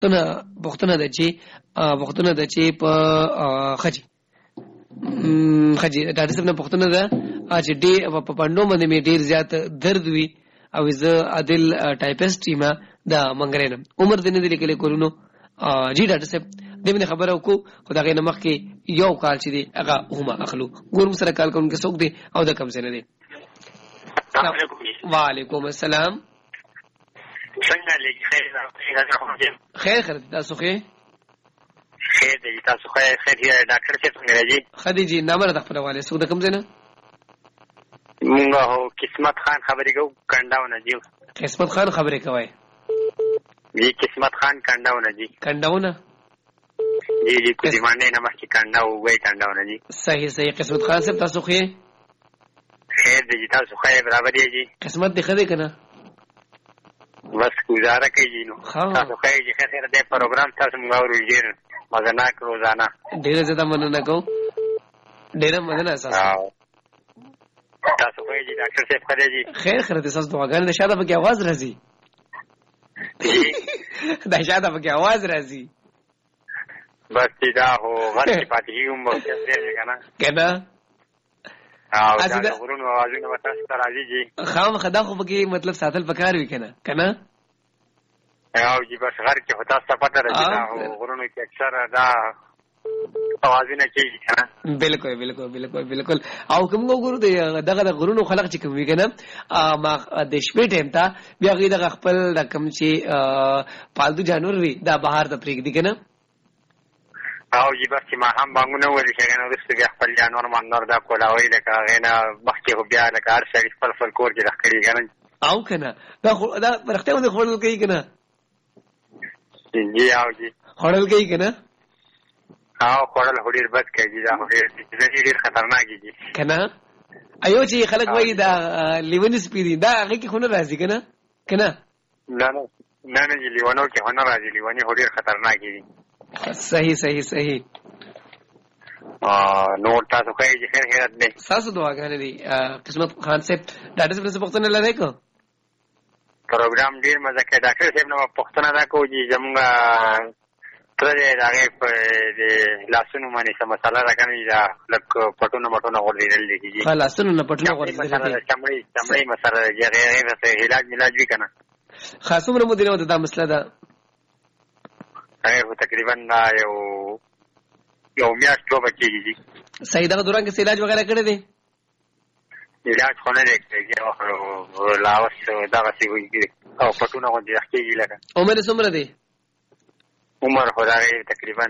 پختنه ده چې په خجي ډاکټر صاحب نه پختنه ده چې ډي په پاندو باندې مې ډیر زیات درد وي او زه عادل ټایپسټ یم دا منګرینم عمر دې نه دی لیکل کولونو جی ډاکټر صاحب دې باندې خبره وکړو خدای نه مخ کې یو کال چې دی هغه هما اخلو ګورم سره کال کوم کې څوک دی او دا کم څه نه دی. وعلیکم السلام. څنګه لګي خیر تاسو خیر دی تاسو خیر ډاکټر صاحب څنګه راځي خدیجی نامه د خپل والي څوک د کم څه نه مونږ هو قسمت خان خبرې کوو کنډاونه جی قسمت خان خبرې کوي جی قسمت خان کنډاونه جی کنډاونه جی کو دې باندې نه مخکې کنډاو وای کنډاونه جی صحیح قسمت خان صاحب تاسو خیر دی تاسو خیر برابر دی قسمت دې خدای کنه بس گزاره کوي نو تاسو خیر دې پروګرام تاسو موږ ورجیر مزناک روزانه ډیر زړه مننه کو ډیر مننه اساس تاسو خیر دې ډاکټر صاحب خیر دې تاسو دعاګانې د شاده په आवाज راځي دا شاده په आवाज راځي بس دا هو غږ پاتې هم کنه او دا غرونو اوازونه وتاسو ته راځي جی خام خدا خو بګي مطلب ساتل پکار وی کنه او جی بس غر کې هوتا څه پته راځي دا غرونو کې اکثر دا اوازونه کوي کنه بالکل او کوم ګورو دغه غرونو خلق چې کوم وی کنه ما د شپې ټیم ته بیا غي دغه خپل رقم چې پالتو جانور وی دا بهر ته پریک دي کنه او جی بس ما هم باندې ورې څنګه ورسته بیا خپل جانور مانور دا کولاوي لکه غینا مخکې بیا لکه هر شي خپل کور کې راخړي کنه او کنه دا ورخته ونه خورل کوي کنه جی او جی خورل کوي کنه او خورل هډیر بد کوي دا ډیر خطرناک دي کنه ایو چې خلک وایي دا لیونی سپیدي دا هغه کې خونه راځي کنه نه لیوانو کې خونه راځي لیوانی هډیر خطرناک دي صحیح نو تاسو خیر خیرت دې تاسو دعاګانې دي قسمت خان صاحب ډاکټر صاحب څه پوښتنه لرئ کو پروګرام ډیر مزه کوي ډاکټر صاحب نو پوښتنه دا کوي چې زموږه تر دې راغې په لاسونو باندې څه مسله راکني دا لک پټونه غوړېدل دي چې لاسونو نه پټونه غوړېدل دي چمړي مسله یې علاج وی کنه خاصو مرمو دی نو دا مسله ده تقریبا یو میاشت تو بچیږي صحیح دغه دوران کې علاج وغیرہ کړی دی علاج خو نه کېږي او لاوس دغه څه وي او پټونه غوږی کېږي لکه عمر څومره دی عمر خو دا تقریبا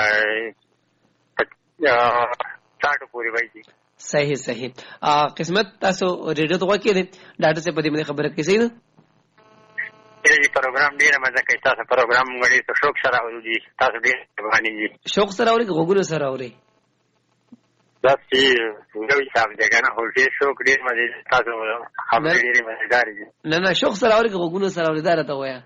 60 پورې وایي صحیح قسمت تاسو ریډیو ته وکړئ ډاکټر صاحب دې باندې خبره کوي صحیح ده دې پروګرام ډیر مزه کوي تاسو پروګرام غړي ته شوق سره اوري تاسو ډیر باندې دي شوق سره اوري غوګونو سره اوري دا چې نو حساب دی کنه هو دې شوق ډیر مزه تاسو خبرې ډیر مزیدار دي نه شوق سره اوري غوګونو سره اوري دا راته وایا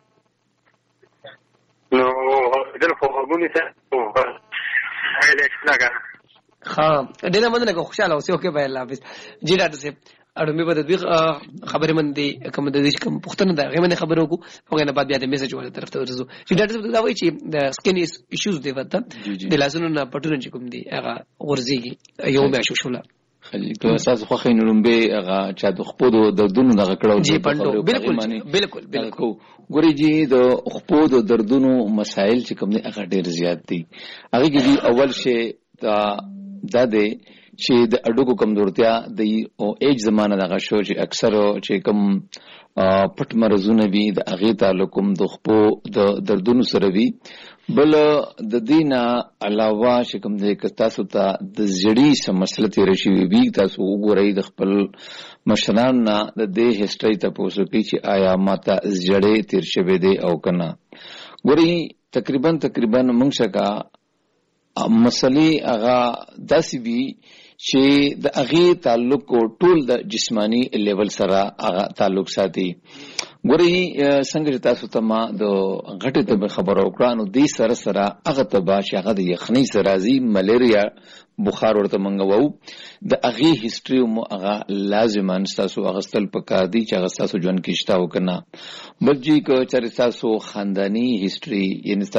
نو دل خو غوګونو سره هله څنګه ډیر مننه کوم خوشاله اوسئ اوکې بای الله حافظ جی ډاکټر صاحب اړو مې بده خبرې من دي کوم د دې کوم پښتنه ده غوښنه خبرو کو هغه نه بعد بیا د میسج ولا طرف ته ورزو چې ډاکټر صاحب دا وایي چې د سکن ایشوز دی وته د لاسونو نه پټونه چې کوم دي هغه ورزيږي یو مې شو شولا خلی که اساس خو خینولم به هغه چا د خپودو دردونو دغه کړو جی پندو بالکل ګوري جی د خپودو دردونو مسائل چې کوم دي هغه ډیر زیات دي هغه کې اول شی دا دی چې د اډوکو کمزورتیا د او ایج زمانه دغه شو چې اکثر چې کوم پټ مرزونه وي د اغه تعلقم د خپو د دردونو سره وي بل د دینه علاوه چې کوم د تاسو ته د زړی سم مسله تیر شي وي تاسو وګورئ د خپل مشران نه د دې هیستوري ته پوښتنه کوي چې آیا ماته زړې تیر شوه دی او کنه ګورئ تقریبا موږ شکا مسلې هغه داسې وي چې د هغه تعلق ټول د جسمانی لیول سره هغه تعلق ساتي ګوري څنګه چې تاسو ته ما د غټې ته خبرو وکړه نو دې سره سره هغه تبا چې هغه د یخنۍ سره راځي ملیریا بخار ورته منغوو د اغي هیستوري مو هغه لازماً تاسو اغستل پکار دي چې هغه تاسو ژوند کې شته وکنه بلجی کو چې تاسو خاندانی هیستوري یعنی